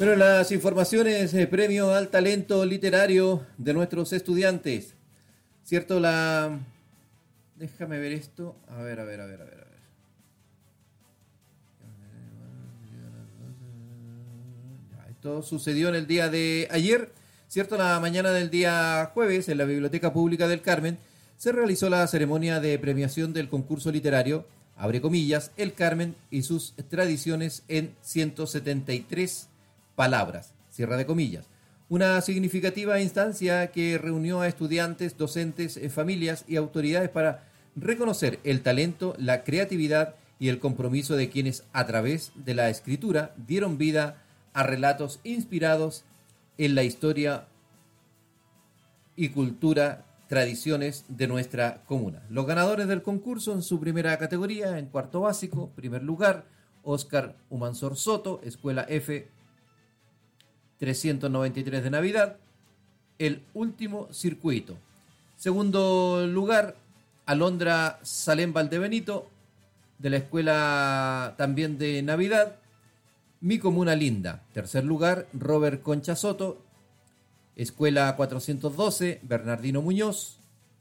Bueno, las informaciones, premio al talento literario de nuestros estudiantes. ¿Cierto? Déjame ver esto. A ver. Ya, esto sucedió en el día de ayer, ¿cierto? La mañana del día jueves, en la Biblioteca Pública del Carmen, se realizó la ceremonia de premiación del concurso literario, abre comillas, El Carmen y sus tradiciones en 173 palabras, cierra de comillas. Una significativa instancia que reunió a estudiantes, docentes, familias y autoridades para reconocer el talento, la creatividad y el compromiso de quienes a través de la escritura dieron vida a relatos inspirados en la historia y cultura, tradiciones de nuestra comuna. Los ganadores del concurso en su primera categoría, en cuarto básico, primer lugar, Óscar Humansor Soto, Escuela F 393 de Navidad, el último circuito. Segundo lugar, Alondra Salem Valdebenito, de la Escuela también de Navidad, Mi Comuna Linda. Tercer lugar, Robert Concha Soto, Escuela 412, Bernardino Muñoz.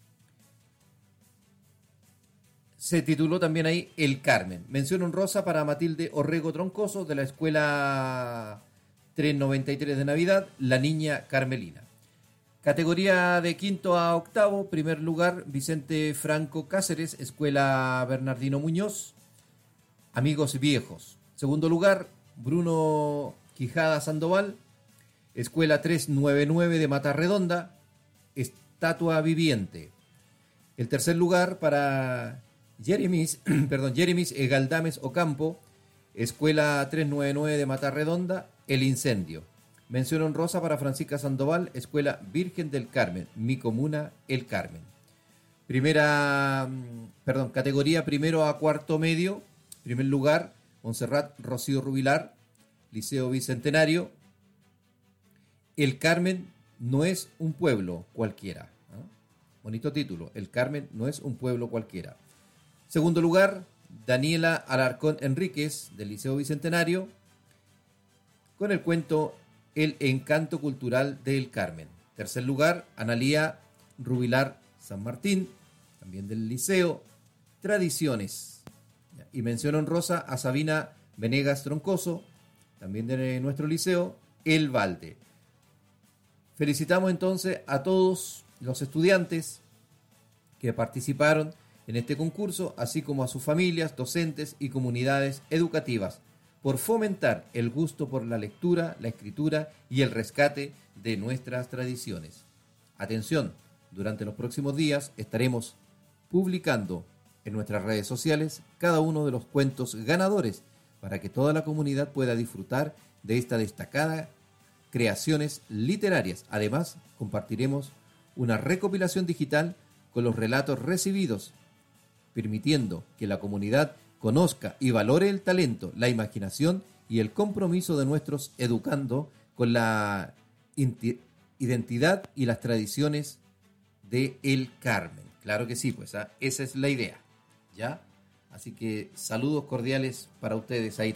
Se tituló también ahí El Carmen. Mención honrosa para Matilde Orrego Troncoso, de la Escuela 393 de Navidad, La Niña Carmelina. Categoría de quinto a octavo, primer lugar, Vicente Franco Cáceres, Escuela Bernardino Muñoz, Amigos Viejos. Segundo lugar, Bruno Quijada Sandoval, Escuela 399 de Mata Redonda, Estatua Viviente. El tercer lugar para Jeremis Galdames Ocampo, Escuela 399 de Mata Redonda, El Incendio. Mención honrosa para Francisca Sandoval, Escuela Virgen del Carmen, Mi Comuna, El Carmen. Categoría primero a cuarto medio, primer lugar, Montserrat Rocío Rubilar, Liceo Bicentenario, El Carmen no es un pueblo cualquiera. ¿No? Bonito título, El Carmen no es un pueblo cualquiera. Segundo lugar, Daniela Alarcón Enríquez, del Liceo Bicentenario, con el cuento El Encanto Cultural del Carmen. Tercer lugar, Analía Rubilar San Martín, también del Liceo, Tradiciones. Y mención honrosa a Sabina Venegas Troncoso, también de nuestro liceo, El Valde. Felicitamos entonces a todos los estudiantes que participaron en este concurso, así como a sus familias, docentes y comunidades educativas, por fomentar el gusto por la lectura, la escritura y el rescate de nuestras tradiciones. Atención, durante los próximos días estaremos publicando en nuestras redes sociales cada uno de los cuentos ganadores para que toda la comunidad pueda disfrutar de esta destacada creaciones literarias. Además, compartiremos una recopilación digital con los relatos recibidos, permitiendo que la comunidad conozca y valore el talento, la imaginación y el compromiso de nuestros educando con la identidad y las tradiciones de El Carmen. Claro que sí, pues esa es la idea, ¿ya? Así que saludos cordiales para ustedes ahí.